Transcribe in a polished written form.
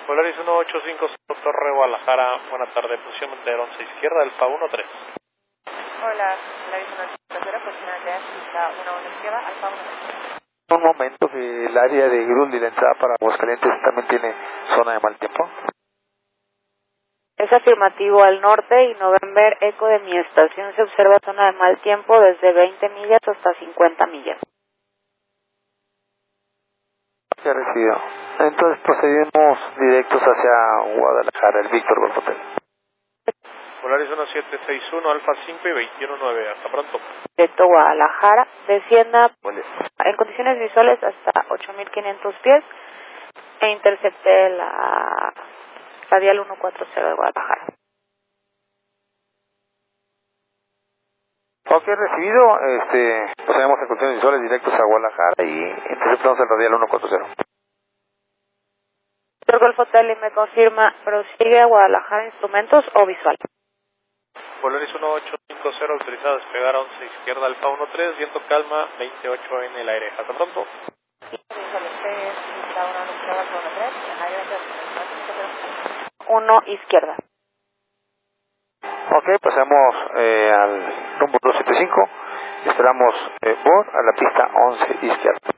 Polaris 1850 Torre Guadalajara, buena tarde, posición Montero 11 izquierda, Alfa 13. Hola, Polaris 1850, posición de Alfa 11 izquierda, Alfa 13. Un momento, que el área de Grundy, la entrada para Aguascalientes, también tiene zona de mal tiempo. Es afirmativo al norte y November Eco de mi estación se observa zona de mal tiempo desde 20 millas hasta 50 millas. Se ha recibido. Entonces procedemos directos hacia Guadalajara, el Víctor Golf Hotel. Polaris 1761 Alfa 5 y 219, hasta pronto. Directo Guadalajara, descienda Vale. en condiciones visuales hasta 8500 pies e intercepte la radial 140 de Guadalajara. Ok, recibido. Procedemos en condiciones visuales directos a Guadalajara y interceptamos el radial 140. Víctor Golf Hotel y me confirma, prosigue a Guadalajara instrumentos o visual. Polaris 1850 autorizado a despegar a 11 izquierda, Alfa 13, viento calma, 28 en el aire, hasta pronto. 1 izquierda. Ok, pasamos al rumbo 275. Esperamos Bor a la pista 11 izquierda.